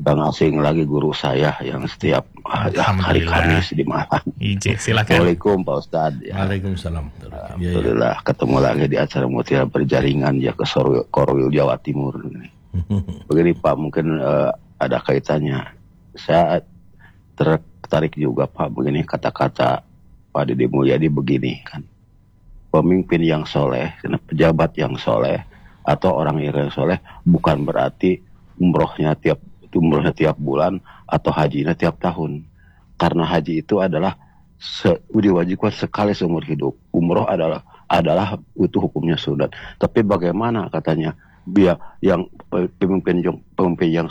Bukan asing lagi guru saya yang setiap hari Kamis di Malang. Silakan. Assalamualaikum Pak Ustadz. Ya. Waalaikumsalam. Alhamdulillah ketemu lagi di acara Mutiara Berjaringan ya ke Korwil Jawa Timur. Begini Pak, mungkin ada kaitannya. Saya tertarik juga Pak, begini kata-kata Pak Deddy Mulyadi begini kan. Pemimpin yang soleh, pejabat yang soleh, atau orang yang soleh bukan berarti umrohnya tiap bulan atau hajinya tiap tahun. Karena haji itu adalah diwajibkan sekali seumur hidup. Umroh adalah itu hukumnya sunat. Tapi bagaimana katanya yang pemimpin yang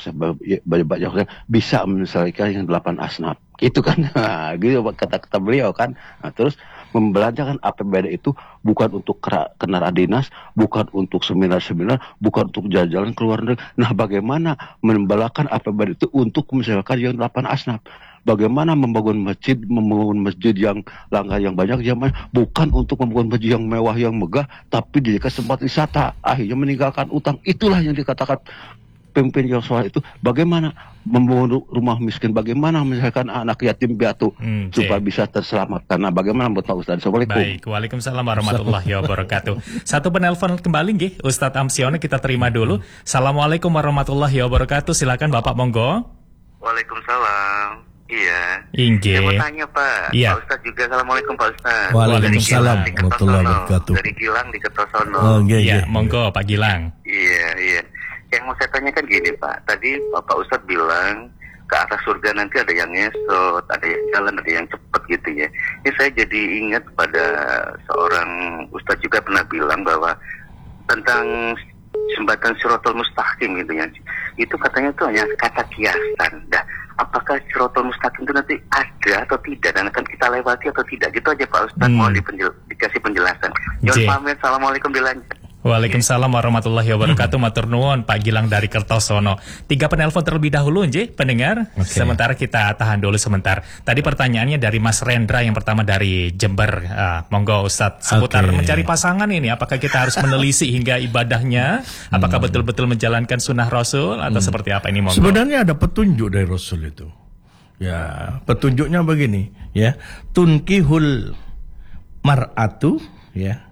bisa menyelesaikan yang 8 asnaf. Itu kan gitu kata beliau kan. Nah, terus membelanjakan APBD itu bukan untuk kendaraan dinas, bukan untuk seminar-seminar, bukan untuk jalan-jalan ke luar negeri. Nah, bagaimana membelakan APBD itu untuk misalkan yang 8 asnaf? Bagaimana membangun masjid yang langkah yang banyak zaman, bukan untuk membangun masjid yang mewah yang megah, tapi dijadikan tempat wisata, akhirnya meninggalkan utang. Itulah yang dikatakan pemimpin yang soleh itu. Bagaimana membangun rumah miskin, bagaimana misalkan anak yatim piatu supaya bisa terselamatkan. Nah, bagaimana menurut Pak Ustadz? Assalamualaikum. Baik, waalaikumsalam warahmatullahi wabarakatuh. Satu penelpon kembali nggih, Ustadz Amsiono kita terima dulu. Assalamualaikum warahmatullahi wabarakatuh. Silakan Bapak, monggo. Waalaikumsalam. Iya. Inge. Saya mau tanya Pak. Iya. Pak Ustadz juga. Assalamualaikum Pak Ustadz. Waalaikumsalam warahmatullahi wabarakatuh. Dari Gilang di Kertosono. Iya, monggo Pak Gilang. Iya. Yang mau saya tanyakan gini Pak. Tadi Bapak Ustadz bilang ke arah surga nanti ada yang ngesot, ada yang jalan, ada yang cepat gitu ya. Ini saya jadi ingat pada seorang Ustadz juga pernah bilang bahwa tentang jembatan Siratal Mustaqim gitu ya. Itu katanya tuh hanya kata kiasan. Dah, apakah Siratal Mustaqim itu nanti ada atau tidak dan akan kita lewati atau tidak? Gitu aja Pak Ustadz, mau dikasih penjelasan. Jangan pamit. Assalamualaikum dilanjut. Waalaikumsalam warahmatullahi wabarakatuh. Matur nuwun Pak Gilang dari Kertosono. 3 penelpon terlebih dahulu nggih, pendengar. Sementara kita tahan dulu sebentar. Tadi pertanyaannya dari Mas Rendra, yang pertama dari Jember. Monggo Ustadz, seputar mencari pasangan ini, apakah kita harus menelisik hingga ibadahnya? Apakah betul-betul menjalankan sunnah Rasul atau seperti apa ini? Monggo. Sebenarnya ada petunjuk dari Rasul itu. Ya, petunjuknya begini, ya. Tunkihul mar'atu, ya,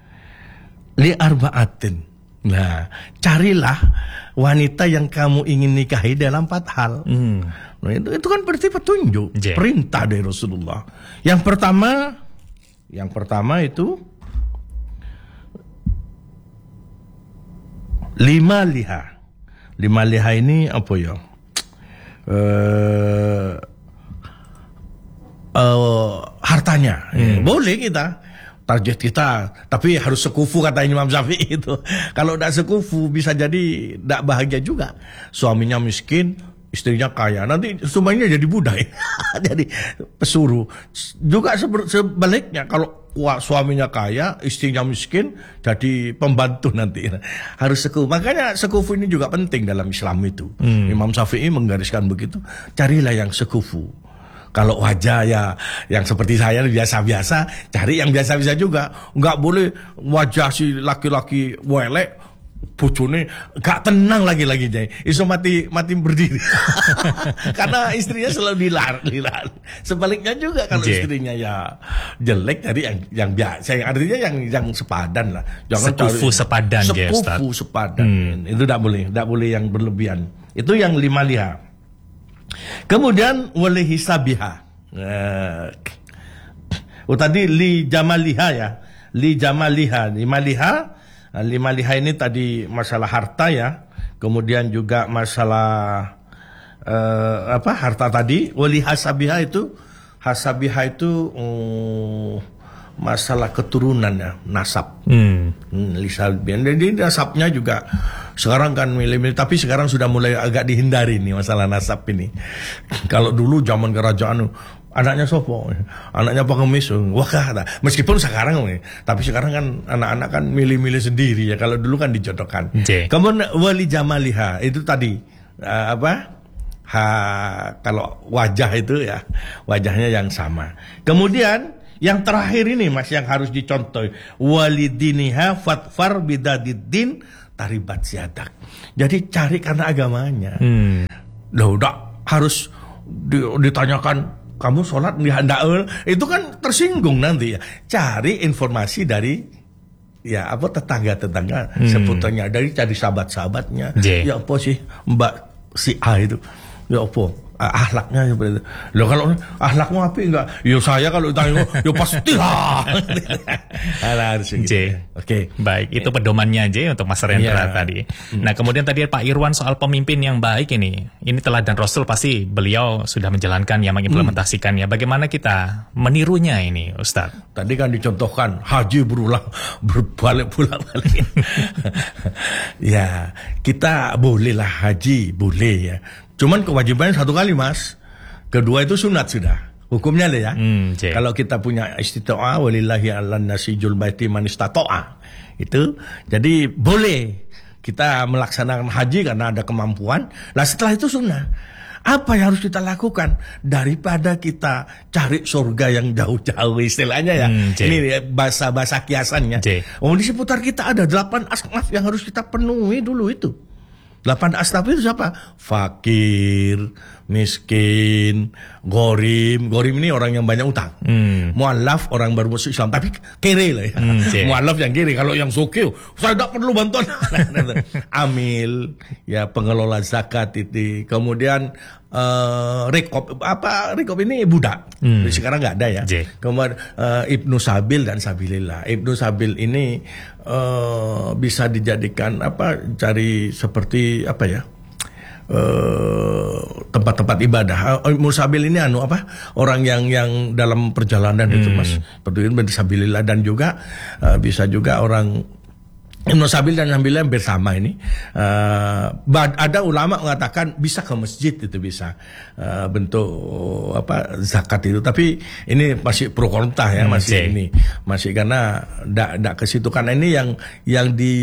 li arba'atin. Nah, carilah wanita yang kamu ingin nikahi dalam 4 hal. Nah, itu kan berarti petunjuk, perintah dari Rasulullah. Yang pertama itu 5 liha. 5 liha ini apa ya? Hartanya. Boleh kita target kita, tapi harus sekufu kata Imam Syafi'i itu. Kalau tidak sekufu bisa jadi tidak bahagia juga. Suaminya miskin, istrinya kaya, nanti semuanya jadi budak, jadi pesuruh. Juga sebaliknya, kalau suaminya kaya, istrinya miskin, jadi pembantu nanti. Harus sekufu. Makanya sekufu ini juga penting dalam Islam itu. Imam Syafi'i menggariskan begitu. Carilah yang sekufu. Kalau wajah ya yang seperti saya biasa-biasa, cari yang biasa-biasa juga. Enggak boleh wajah si laki-laki welek, bojone gak tenang lagi iso mati berdiri. Karena istrinya selalu dilar. Sebaliknya juga kalau istrinya ya jelek, cari yang biasa, artinya yang sepadan lah. Jangan sekufu sepadan. Sekufu sepadan. Itu tidak boleh yang berlebihan. Itu yang 5 liha. Kemudian wali hisabiha. Tadi li jamaliha ya. Li jamaliha. 5 liha. 5 liha ini tadi masalah harta ya. Kemudian juga masalah harta tadi. Wali hasabiha itu masalah keturunan ya, nasab. Jadi nasabnya juga sekarang kan milih-milih, tapi sekarang sudah mulai agak dihindari nih masalah nasab ini. Kalau dulu zaman kerajaan, anaknya sopo, anaknya pengemis, wah kata. Meskipun sekarang, tapi sekarang kan anak-anak kan milih-milih sendiri ya. Kalau dulu kan dijodohkan. Kemudian wali jamaliha itu tadi kalau wajah itu ya wajahnya yang sama. Kemudian yang terakhir ini Mas yang harus dicontoh, walidiniha fatfar bidadiddin taribat siadak. Jadi cari karena agamanya. Loh, udah harus ditanyakan kamu sholat enggak, itu kan tersinggung nanti ya. Cari informasi dari ya apa tetangga seputarnya, dari cari sahabat-sahabatnya. Ya apa sih Mbak si A itu, ya apa akhlaknya seperti itu. Loh kalau akhlakmu apa enggak? Ya saya kalau ditanya ya pastilah. Harus gitu. Oke. Baik, itu pedomannya aja untuk Mas Rendra tadi. Nah, kemudian tadi Pak Irwan soal pemimpin yang baik ini. Ini teladan Rasul, pasti beliau sudah menjalankan ya, mengimplementasikannya. Bagaimana kita menirunya ini, Ustadz? Tadi kan dicontohkan haji berbalik-balik. Ya, kita bolehlah haji, boleh ya. Cuman kewajibannya 1 kali, Mas. Kedua itu sunat sudah. Hukumnya ya. Kalau kita punya istito'ah, walillahi ala nasijul baiti man istato'ah. Itu, jadi boleh kita melaksanakan haji karena ada kemampuan. Nah setelah itu sunnah. Apa yang harus kita lakukan? Daripada kita cari surga yang jauh-jauh istilahnya ya. Ini bahasa kiasannya. Di seputar kita ada 8 asnaf yang harus kita penuhi dulu itu. 8 asnaf itu siapa? Fakir, miskin, gorim. Gorim ini orang yang banyak utang. Mu'allaf orang baru masuk Islam, tapi kere lah ya. Mu'allaf yang kere. Kalau yang sukil, saya tidak perlu bantuan. Amil, ya pengelola zakat itu. Kemudian Rikob ini budak. Sekarang nggak ada ya. Kemudian Ibnu Sabil dan Sabilillah. Ibnu Sabil ini bisa dijadikan cari seperti tempat-tempat ibadah. Ibnu Sabil ini orang yang dalam perjalanan itu, Mas. Seperti Ibnu Sabilillah, dan juga bisa juga orang Ibnu Sabil dan Sabilillah bersama ini. Ada ulama mengatakan bisa ke masjid, itu bisa bentuk zakat itu, tapi ini masih pro kontra ya, masih karena ndak ke situ, karena ini yang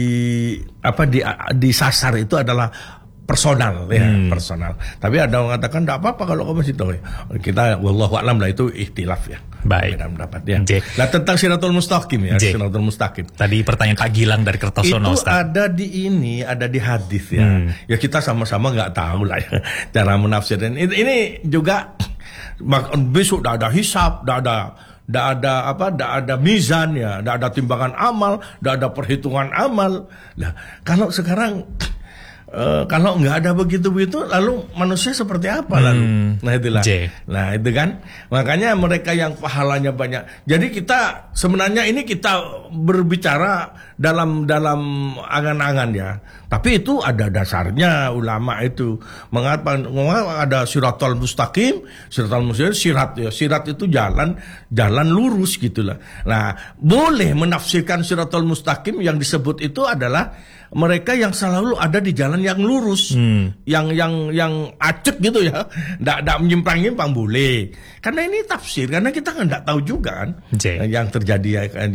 disasar itu adalah personal ya, personal. Tapi ada yang mengatakan tidak apa-apa kalau ke masjid. Kita wallahu a'lam lah, itu ikhtilaf ya. Baik. Pendapat ya. Nah, tentang Siratul Mustaqim ya, Siratul Mustaqim. Tadi pertanyaan Pak Gilang dari Kertosono, itu Ustaz. Ada di hadis ya. Ya kita sama-sama nggak tahu lah ya cara menafsirkan. Ini juga besok tidak ada hisab, tidak ada mizan ya, tidak ada timbangan amal, tidak ada perhitungan amal. Nah, kalau sekarang kalau nggak ada begitu, lalu manusia seperti apa lalu? Nah itulah. Nah itu kan, makanya mereka yang pahalanya banyak. Jadi kita sebenarnya ini kita berbicara dalam angan-angan ya. Tapi itu ada dasarnya, ulama itu mengatakan ada siratal mustaqim, sirat ya. Sirat itu jalan lurus gitulah. Nah, boleh menafsirkan siratal mustaqim yang disebut itu adalah mereka yang selalu ada di jalan yang lurus, yang acek gitu ya, ndak menyimpang-nyimpang, boleh. Karena ini tafsir, karena kita kan ndak tahu juga kan yang terjadi ya kan.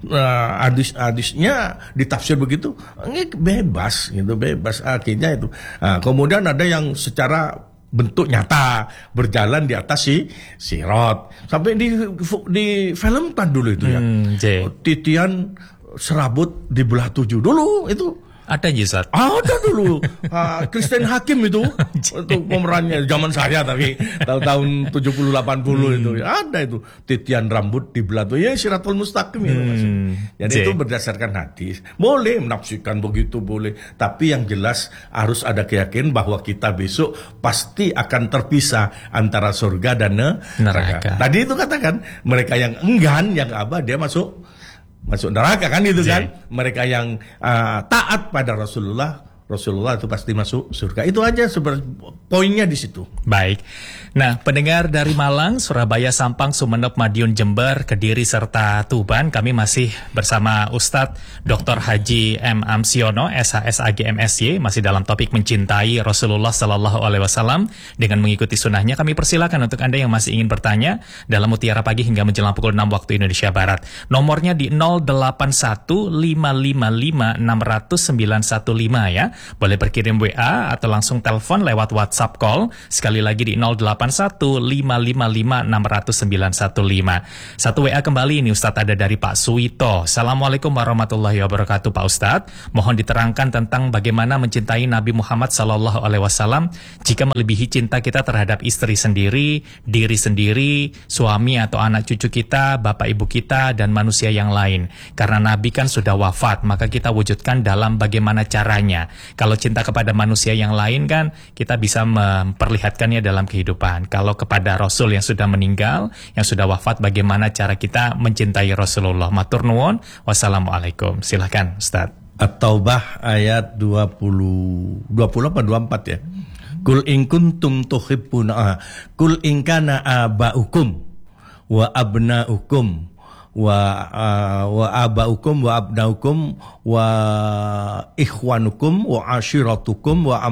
Hadisnya ditafsir begitu, ini bebas gitu, bebas akhirnya itu. Nah, kemudian ada yang secara bentuk nyata berjalan di atas sirat, sampai difilmkan dulu itu ya. Titian serabut di belah 7 dulu itu. Ada Jisat. Ada dulu. Kristen Hakim itu pemerannya zaman saya, tapi tahun 70-80 itu ada itu titian rambut di belah tuh ya, Siratul Mustaqim itu masuk. Jadi itu berdasarkan hadis. Boleh menafsirkan begitu, boleh. Tapi yang jelas harus ada keyakinan bahwa kita besok pasti akan terpisah antara surga dan neraka. Tadi itu katakan mereka yang enggan, yang dia masuk neraka kan itu kan. Mereka yang taat pada Rasulullah itu pasti masuk surga. Itu aja poinnya di situ. Baik. Nah, pendengar dari Malang, Surabaya, Sampang, Sumeneb, Madiun, Jember, Kediri, serta Tuban, kami masih bersama Ustadz Dr. Haji M. Amsiono, SHSAG MSY, masih dalam topik mencintai Rasulullah Sallallahu Alaihi Wasallam dengan mengikuti sunnahnya. Kami persilakan untuk Anda yang masih ingin bertanya dalam Mutiara Pagi hingga menjelang pukul 6 waktu Indonesia Barat. Nomornya di 081555600915 ya. Boleh berkirim WA atau langsung telepon lewat WhatsApp WhatsApp call. Sekali lagi di 0815555915. Satu WA kembali ini Ustadz ada dari Pak Suwito. Assalamualaikum warahmatullahi wabarakatuh Pak Ustadz. Mohon diterangkan tentang bagaimana mencintai Nabi Muhammad SAW jika melebihi cinta kita terhadap istri sendiri, diri sendiri, suami atau anak cucu kita, bapak ibu kita, dan manusia yang lain. Karena Nabi kan sudah wafat, maka kita wujudkan dalam bagaimana caranya. Kalau cinta kepada manusia yang lain kan kita bisa memperlihatkannya dalam kehidupan. Kalau kepada Rasul yang sudah meninggal, yang sudah wafat, bagaimana cara kita mencintai Rasulullah. Matur nuwun. Wassalamualaikum. Silakan Ustaz. At-Taubah ayat 20 apa 24 ya. Kul in kuntum tuhibbuna kul in kana abaukum wa abnaukum wa abaukum wa abnaukum wa ikhwanukum wa ashiratukum wa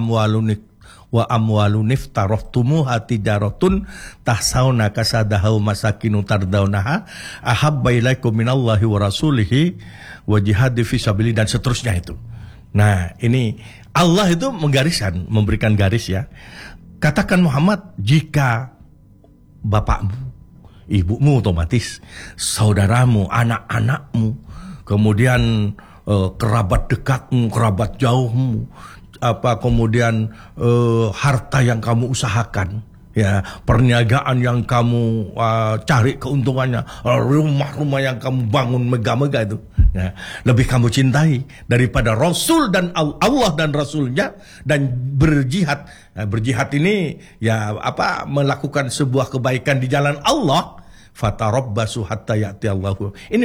amwalun iftarahtumuha tijaratun tahsauna kasadahu masakinu tardaunaha ahabba ilaikum minallahi wa rasulihi wa jihadi fisabilillah, dan seterusnya itu. Nah, ini Allah itu memberikan garis ya. Katakan Muhammad, jika bapakmu, ibumu otomatis, saudaramu, anak-anakmu, kemudian kerabat dekatmu, kerabat jauhmu, kemudian harta yang kamu usahakan, ya, perniagaan yang kamu cari keuntungannya, rumah-rumah yang kamu bangun megah-megah itu, ya, lebih kamu cintai daripada Rasul dan Allah dan Rasulnya, dan berjihad. Berjihad ini ya melakukan sebuah kebaikan di jalan Allah. Fatarabbasu hatta ya'ti Allahu. Ini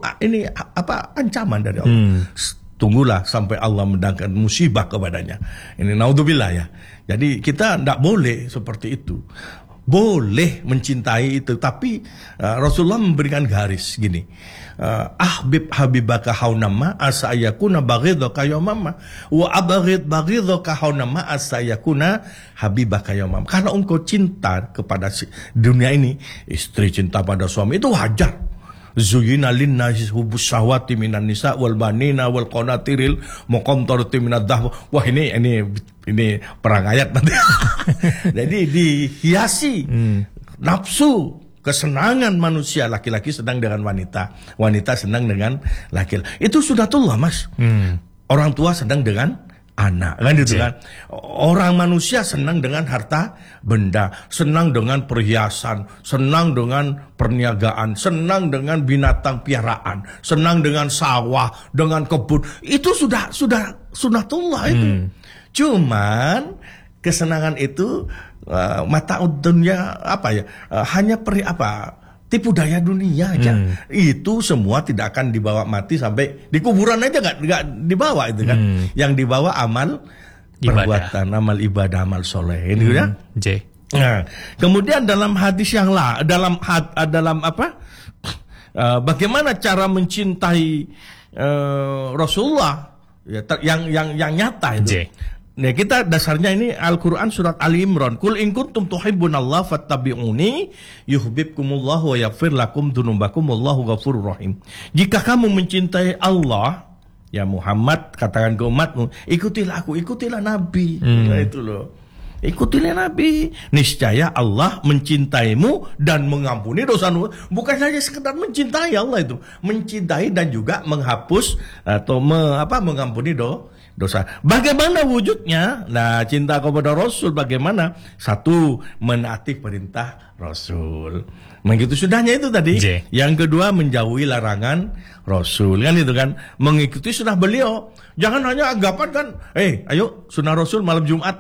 ancaman dari Allah. Tunggulah sampai Allah mendatangkan musibah kepadanya. Ini naudzubillah ya. Jadi kita tidak boleh seperti itu. Boleh mencintai itu, tapi Rasulullah memberikan garis gini. Ahbib habibaka haunama asayakuna baghidaka yawmama wa abghid baghidaka haunama asayakuna habibaka yawmama. Karena engkau cinta kepada dunia ini, istri cinta pada suami itu wajar. Zuyina linnasi hubus syahwati minan nisa wal banina wal qanatiril muqantarati minad dhahab. Wah, ini perang ayat nanti. Jadi dihiasi nafsu, kesenangan manusia, laki-laki senang dengan wanita, wanita senang dengan laki-laki. Itu sunatullah, Mas. Orang tua senang dengan anak, kan gitu kan. Orang manusia senang dengan harta benda, senang dengan perhiasan, senang dengan perniagaan, senang dengan binatang piaraan, senang dengan sawah, dengan kebun. Itu sudah sunatullah itu. Cuman kesenangan itu mata dunia hanya tipu daya dunia aja. Itu semua tidak akan dibawa mati, sampai di kuburan aja nggak dibawa itu kan. Yang dibawa amal perbuatan, amal ibadah, amal soleh. Ini ya. Nah, kemudian dalam hadis yang bagaimana cara mencintai Rasulullah yang nyata itu. Nah, kita dasarnya ini Al-Quran surat Ali Imran. Kul in kuntum tuhibbunallaha fattabi'uni yuhibbukumullahu wa yaghfir lakum dzunubakum wallahu ghafurur rahim. Jika kamu mencintai Allah, ya Muhammad, katakan ke umatmu, ikutilah aku, ikutilah Nabi. Nah, itu loh. Ikutilah Nabi. Niscaya Allah mencintaimu dan mengampuni dosamu. Bukan saja sekedar mencintai Allah itu, mencintai dan juga menghapus atau mengampuni dosa. Bagaimana wujudnya? Nah, cinta kepada Rasul bagaimana? Satu, menaati perintah Rasul. Begitu sudahnya itu tadi. Yang kedua, menjauhi larangan Rasul. Kan itu kan, mengikuti sunnah beliau. Jangan hanya anggapan kan, ayo sunnah Rasul malam Jumat.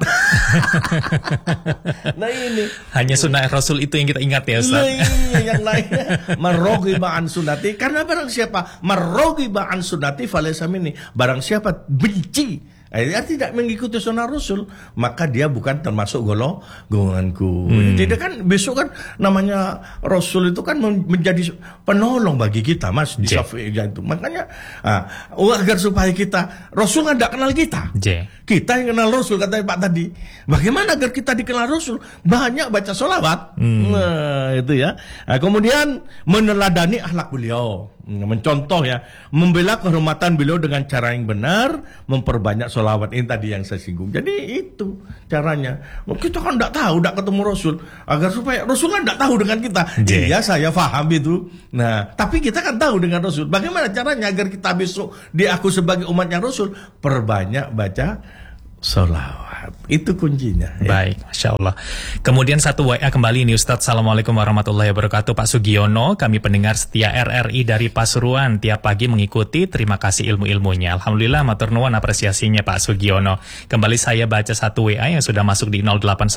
Nah, ini hanya sunnah Rasul itu yang kita ingat ya, Ustaz. Nah, yang lainnya maroghiba an sunnati. Karena barang siapa maroghiba an sunnati falaysa minni. Barang siapa benci, dia tidak mengikuti sunnah Rasul, maka dia bukan termasuk golonganku. Tidak kan, besok kan namanya Rasul itu kan menjadi penolong bagi kita, Mas, di syafi'iyah itu. Makanya agar supaya kita, Rasul kan tidak kenal kita. Kita yang kenal Rasul, katanya Pak tadi. Bagaimana agar kita dikenal Rasul? Banyak baca sholawat. Nah, itu ya. Kemudian meneladani akhlak beliau. mencontoh ya, membela kehormatan beliau dengan cara yang benar, memperbanyak sholawat. Ini tadi yang saya singgung. Jadi itu caranya. Kita kan tidak tahu, tidak ketemu Rasul, agar supaya Rasul kan tidak tahu dengan kita. Iya, saya paham itu. Nah, tapi kita kan tahu dengan Rasul. Bagaimana caranya agar kita besok diaku sebagai umatnya Rasul? Perbanyak baca sholawat. Itu kuncinya. Baik, Masya Allah. Kemudian satu WA kembali nih Ustadz. Assalamualaikum warahmatullahi wabarakatuh. Pak Sugiono, kami pendengar setia RRI dari Pasuruan. Tiap pagi mengikuti, terima kasih ilmu-ilmunya. Alhamdulillah, matur nuwun apresiasinya Pak Sugiono. Kembali saya baca satu WA yang sudah masuk di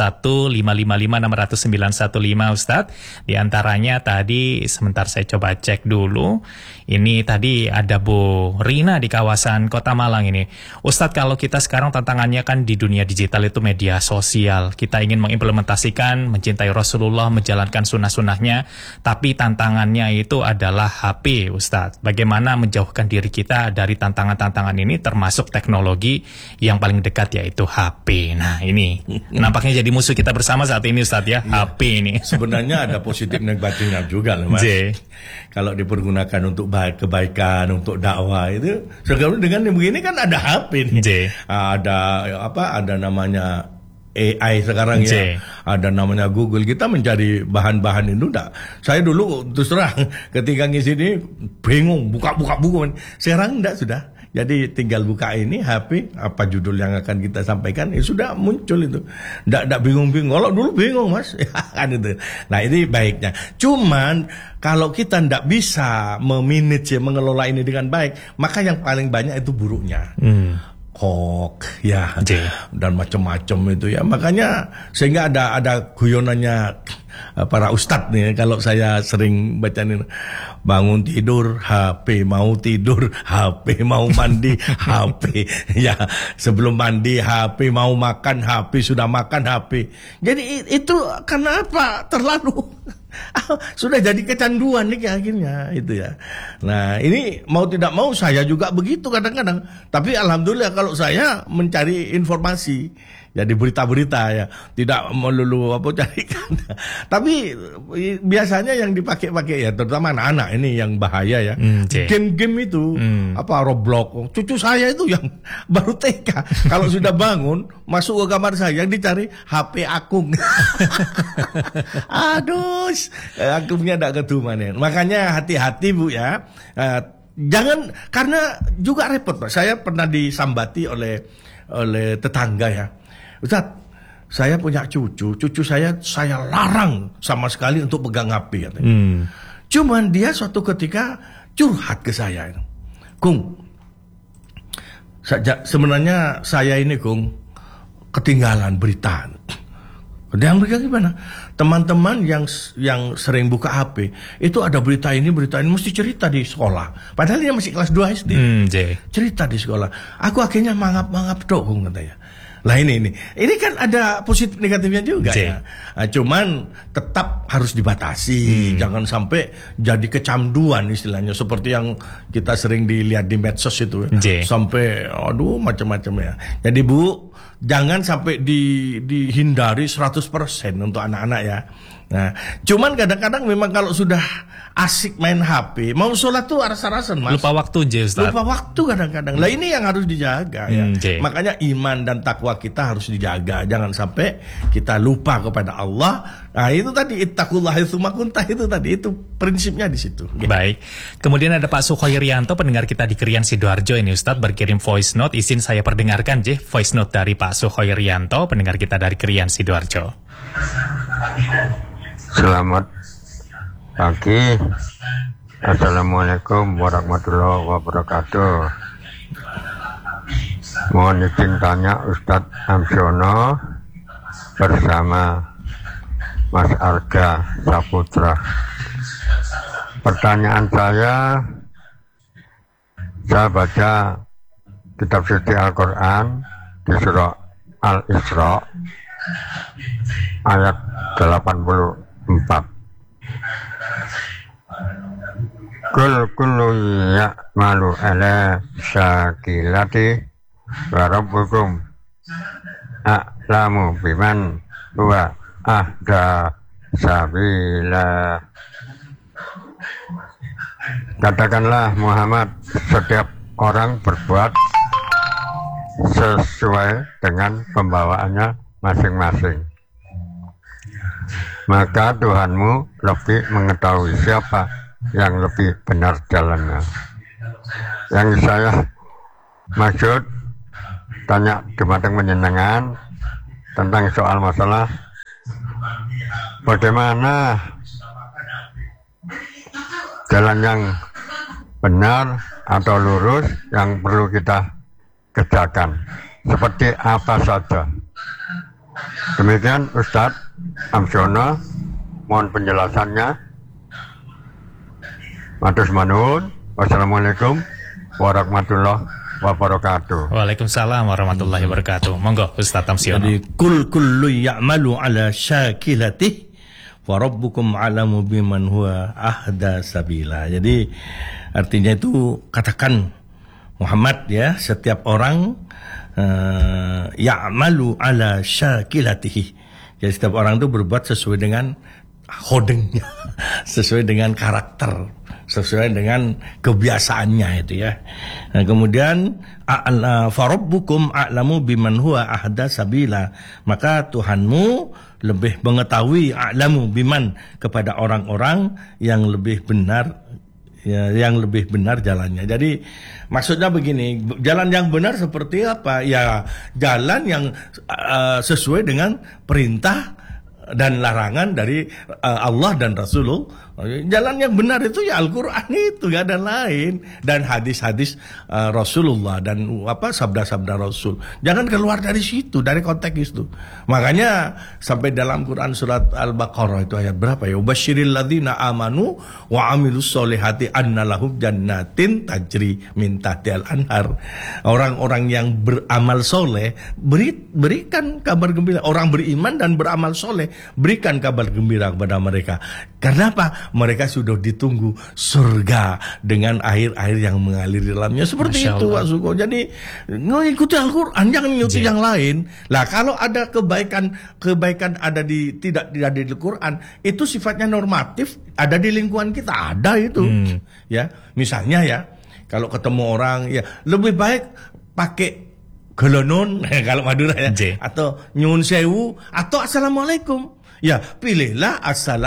0815556915 Ustadz. Di antaranya tadi, sebentar saya coba cek dulu. Ini tadi ada Bu Rina di kawasan Kota Malang ini. Ustadz, kalau kita sekarang tantangannya kan di dunia digital itu media sosial. Kita ingin mengimplementasikan, mencintai Rasulullah, menjalankan sunnah-sunnahnya, tapi tantangannya itu adalah HP, Ustadz. Bagaimana menjauhkan diri kita dari tantangan-tantangan ini, termasuk teknologi yang paling dekat yaitu HP. Nah ini nampaknya jadi musuh kita bersama saat ini Ustadz ya, HP ini. Sebenarnya ada positif negatifnya juga loh Mas. Kalau dipergunakan untuk kebaikan, untuk dakwah itu, sekarang dengan begini kan ada HP nih. Ada namanya AI sekarang ya, ada namanya Google. Kita mencari bahan-bahan itu enggak. Saya dulu terus terang ketika ngisi ini bingung buka buku. Sekarang enggak, sudah. Jadi tinggal buka ini HP, apa judul yang akan kita sampaikan, sudah muncul itu. Enggak bingung-bingung. Kalau dulu bingung Mas, kan itu. Nah ini baiknya. Cuman kalau kita enggak bisa memanage, mengelola ini dengan baik, maka yang paling banyak itu buruknya. Hoax ya dan macam-macam itu ya, makanya sehingga ada guyonannya para ustadz nih, kalau saya sering baca ini, bangun tidur HP, mau tidur HP, mau mandi HP ya, sebelum mandi HP, mau makan HP, sudah makan HP. Jadi itu karena apa? Terlalu sudah jadi kecanduan nih akhirnya itu ya. Nah ini mau tidak mau saya juga begitu kadang-kadang. Tapi alhamdulillah kalau saya mencari informasi, jadi berita-berita ya, tidak melulu carikan. Tapi biasanya yang dipakai ya, terutama anak-anak ini yang bahaya ya. Game-game itu, Roblox. Cucu saya itu yang baru TK, kalau sudah bangun masuk ke kamar saya, yang dicari HP akung. Aduh, akungnya tidak ketumanen. Makanya hati-hati Bu ya. Jangan, karena juga repot Pak. Saya pernah disambati oleh tetangga ya. Ustaz, saya punya cucu saya larang sama sekali untuk pegang HP. Cuman dia suatu ketika curhat ke saya, Kung, sebenarnya saya ini Kung ketinggalan berita. Yang berita gimana? Teman-teman yang sering buka HP itu ada berita ini mesti cerita di sekolah. Padahal dia masih kelas 2 SD. Cerita di sekolah. Aku akhirnya mangap dok, Kung, katanya. Lah ini kan ada positif negatifnya juga ya. Nah, cuman tetap harus dibatasi, jangan sampai jadi kecanduan istilahnya, seperti yang kita sering dilihat di medsos itu sampai macam-macam ya. Jadi Bu, jangan sampai dihindari 100% untuk anak-anak ya. Nah, cuman kadang-kadang memang kalau sudah asik main HP, mau sholat tuh rasa-rasan Mas. Lupa waktu Ustaz. Lupa waktu kadang-kadang. Lah ini yang harus dijaga ya. Makanya iman dan takwa kita harus dijaga. Jangan sampai kita lupa kepada Allah. Nah itu tadi, ittaqullaha haitsuma kunta, itu tadi, itu prinsipnya di situ. Baik. Kemudian ada Pak Sukhoirianto, pendengar kita di Krian Sidoarjo ini Ustaz, berkirim voice note. Izin saya perdengarkan voice note dari Pak Sukhoirianto, pendengar kita dari Krian Sidoarjo. Selamat pagi. Assalamualaikum warahmatullahi wabarakatuh. Mohon izin tanya Ustadz Amsiono bersama Mas Arga Saputra. Pertanyaan saya baca kitab suci Al-Quran di surah Al-Isra ayat 84. Kullu ya'malu ala syakilati wa rabbukum a'lamu biman huwa ahda sabila. Katakanlah Muhammad, setiap orang berbuat sesuai dengan pembawaannya masing-masing. Maka Tuhanmu lebih mengetahui siapa yang lebih benar jalannya. Yang saya maksud tanya Dumateng Panjenengan tentang soal masalah bagaimana jalan yang benar atau lurus yang perlu kita kerjakan, seperti apa saja. Demikian Ustadz Amsiono, mohon penjelasannya. Matur nuwun. Wassalamualaikum warahmatullahi wabarakatuh. Waalaikumsalam warahmatullahi wabarakatuh. Monggo Ustadz Amsiono. Jadi kullu ya'malu ala syakilatihi wa rabbukum a'lamu biman huwa ahda sabila. Jadi artinya itu katakan Muhammad ya, setiap orang ya'malu ala syakilatihi. Jadi setiap orang itu berbuat sesuai dengan hodengnya, sesuai dengan karakter, sesuai dengan kebiasaannya itu ya. Nah, kemudian farabbukum a'lamu biman huwa ahda sabila. Maka Tuhanmu lebih mengetahui a'lamu biman kepada orang-orang yang lebih benar, ya, yang lebih benar jalannya. Jadi maksudnya begini, jalan yang benar seperti apa? Ya jalan yang sesuai dengan perintah dan larangan dari Allah dan Rasulullah. Jalan yang benar itu ya Al-Quran itu, gak ada lain, dan hadis-hadis Rasulullah dan sabda-sabda Rasul. Jangan keluar dari situ, dari konteks itu. Makanya sampai dalam Quran surat Al-Baqarah itu ayat berapa ya? Ubasyiril ladzina amanu wa amilus solihati anna lahum jannatin tajri min tahtihal anhar. Orang-orang yang beramal soleh berikan kabar gembira. Orang beriman dan beramal soleh, berikan kabar gembira kepada mereka. Karena apa? Mereka sudah ditunggu surga dengan air-air yang mengalir di dalamnya. Seperti itu Pak Suko. Jadi mengikuti Al-Quran, jangan mengikuti yang lain. Lah kalau ada kebaikan ada tidak di Al-Quran, itu sifatnya normatif, ada di lingkungan kita, ada itu. Ya, misalnya ya, kalau ketemu orang ya lebih baik pakai gelonon kalau Madura ya, atau nyun sewu atau assalamualaikum. Ya, pilihlah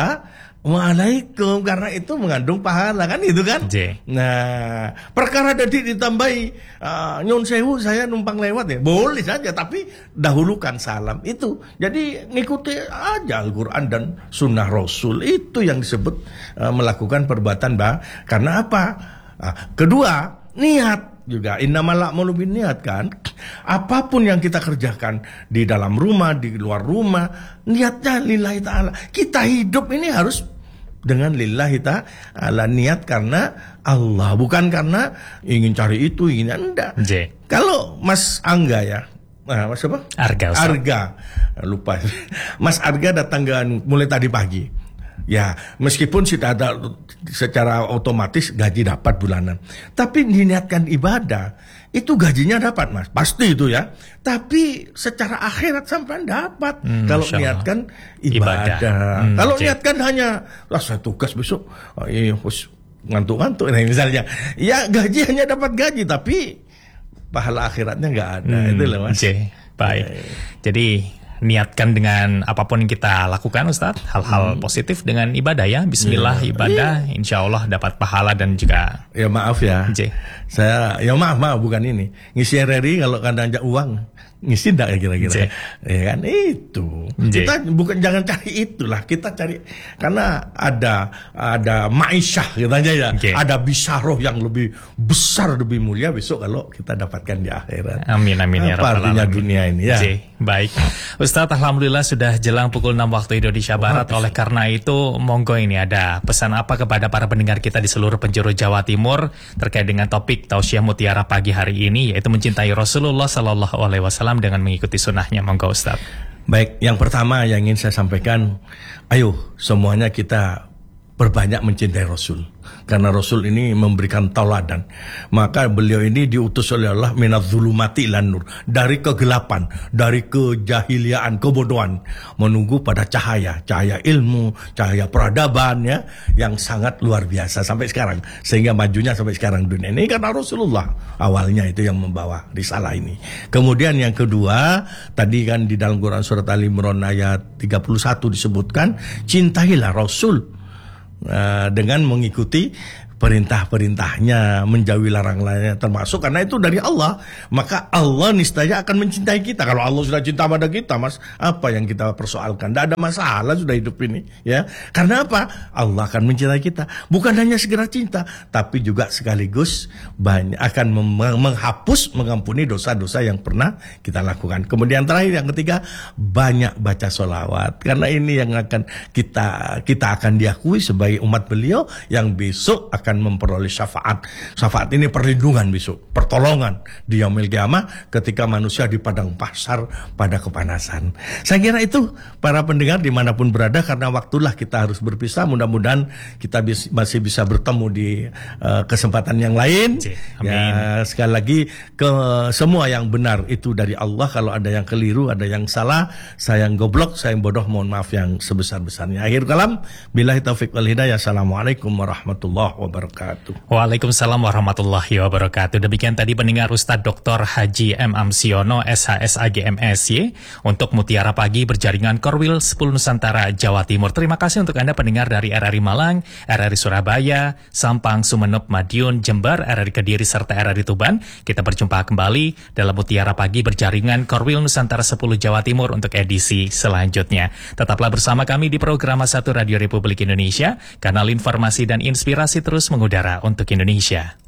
assalamualaikum karena itu mengandung pahala kan, itu kan. Nah, perkara tadi ditambahi nyun sewu saya numpang lewat ya, boleh saja, tapi dahulukan salam itu. Jadi ngikuti aja Al-Quran dan Sunnah Rasul, itu yang disebut melakukan perbuatan karena apa? Kedua, niat juga, innamal a'malu binniyat kan. Apapun yang kita kerjakan di dalam rumah, di luar rumah, niatnya lillahi ta'ala. Kita hidup ini harus dengan lillahi ta'ala, niat karena Allah, bukan karena ingin cari itu, ingin enggak. Kalau Mas Angga ya, Mas apa? Arga, lupa. Mas Arga datang mulai tadi pagi. Ya, meskipun sudah ada secara otomatis gaji dapat bulanan, tapi diniatkan ibadah, itu gajinya dapat Mas, pasti itu ya. Tapi secara akhirat sampai dapat kalau niatkan ibadah. Kalau niatkan hanya saya tugas besok, ngantuk-ngantuk misalnya, ya gaji hanya dapat gaji, tapi pahala akhiratnya nggak ada. Itu loh Mas. Baik. Jadi niatkan dengan apapun yang kita lakukan Ustadz, hal-hal positif dengan ibadah ya. Bismillah, ibadah, insya Allah dapat pahala dan juga. Ya maaf ya, saya ya maaf bukan ini ngisi RRI kalau kadang ajak uang ngisi enggak ya kira-kira ya kan, itu kita bukan, jangan cari itulah, kita cari karena ada maisyah gitu aja ya, ada bisaroh yang lebih besar, lebih mulia besok kalau kita dapatkan di akhirat. Amin ya rabbal alamin. Dunia ini ya. Baik Ustadz, alhamdulillah sudah jelang pukul 6 waktu Indonesia Barat. Oleh karena itu monggo, ini ada pesan apa kepada para pendengar kita di seluruh penjuru Jawa Timur terkait dengan topik Tausiah Mutiara pagi hari ini, yaitu mencintai Rasulullah Sallallahu Alaihi Wasallam dengan mengikuti sunnahnya. Monggo Ustadz. Baik, yang pertama yang ingin saya sampaikan, ayo semuanya kita berbanyak mencintai Rasul. Karena Rasul ini memberikan tauladan. Maka beliau ini diutus oleh Allah minadz zulumati ilan nur, dari kegelapan, dari kejahiliaan, kebodohan, menunggu pada cahaya ilmu, cahaya peradaban ya, yang sangat luar biasa sampai sekarang, sehingga majunya sampai sekarang dunia ini karena Rasulullah awalnya itu yang membawa risalah ini. Kemudian yang kedua, tadi kan di dalam Quran surat Ali Imran ayat 31 disebutkan, cintailah Rasul dengan mengikuti perintah-perintahnya, menjauhi larang-larangnya, termasuk karena itu dari Allah, maka Allah niscaya akan mencintai kita. Kalau Allah sudah cinta pada kita, Mas, apa yang kita persoalkan? Tidak ada masalah sudah hidup ini, ya. Karena apa? Allah akan mencintai kita. Bukan hanya segera cinta, tapi juga sekaligus banyak akan menghapus, mengampuni dosa-dosa yang pernah kita lakukan. Kemudian terakhir, yang ketiga, banyak baca sholawat, karena ini yang akan kita akan diakui sebagai umat beliau yang besok akan memperoleh syafaat. Syafaat ini perlindungan besok, pertolongan di yaumil qiyamah ketika manusia di padang mahsyar pada kepanasan. Saya kira itu para pendengar dimanapun berada, karena waktulah kita harus berpisah. Mudah-mudahan kita masih bisa bertemu di kesempatan yang lain. Amin. Ya, sekali lagi, semua yang benar itu dari Allah. Kalau ada yang keliru, ada yang salah, saya yang goblok, saya yang bodoh, mohon maaf yang sebesar-besarnya. Akhir kalam, billahi taufiq wal hidayah. Assalamualaikum warahmatullahi wabarakatuh. Waalaikumsalam warahmatullahi wabarakatuh. Demikian tadi pendengar Ustadz Dr. Haji M. Amsiono, SHSAG MSY, untuk Mutiara Pagi berjaringan Korwil 10 Nusantara, Jawa Timur. Terima kasih untuk Anda pendengar dari RRI Malang, RRI Surabaya, Sampang, Sumeneb, Madiun, Jember, RRI Kediri, serta RRI Tuban. Kita berjumpa kembali dalam Mutiara Pagi berjaringan Korwil Nusantara 10 Jawa Timur untuk edisi selanjutnya. Tetaplah bersama kami di program 1 Radio Republik Indonesia, kanal informasi dan inspirasi terus mengudara untuk Indonesia.